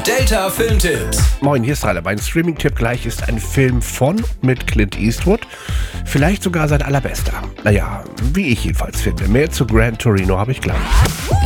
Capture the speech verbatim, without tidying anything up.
Delta Filmtipps. Moin, hier ist Ralle. Mein Streaming-Tipp gleich ist ein Film von und mit Clint Eastwood. Vielleicht sogar sein allerbester. Naja, wie ich jedenfalls finde. Mehr zu Gran Torino habe ich gleich.